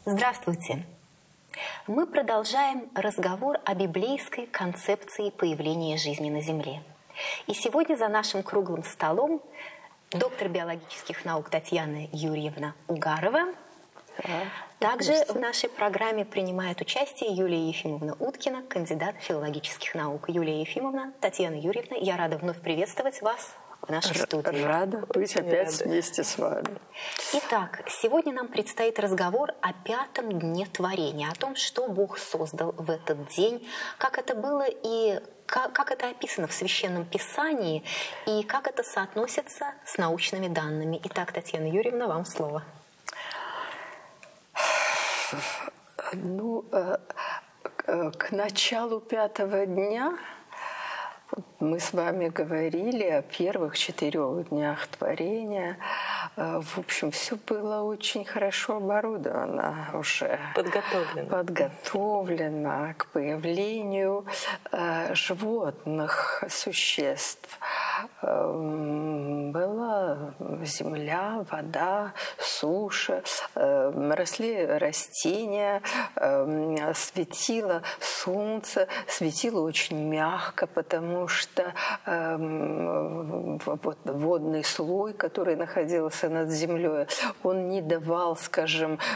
Здравствуйте! Мы продолжаем разговор о библейской концепции появления жизни на Земле. И сегодня за нашим круглым столом доктор биологических наук Татьяна Юрьевна Угарова. Также в нашей программе принимает участие Юлия Ефимовна Уткина, кандидат филологических наук. Юлия Ефимовна, Татьяна Юрьевна, я рада вновь приветствовать вас в нашей студии. Рада быть опять вместе с вами. Итак, сегодня нам предстоит разговор о 5-м дне творения, о том, что Бог создал в этот день, как это было и как это описано в Священном Писании, и как это соотносится с научными данными. Итак, Татьяна Юрьевна, вам слово. К началу 5-го дня мы с вами говорили о первых 4 днях творения. В общем, все было очень хорошо оборудовано уже. Подготовлено к появлению животных существ. Была земля, вода, суша, росли растения, светило солнце, светило очень мягко, потому что водный слой, который находился над землей, он не давал, скажем,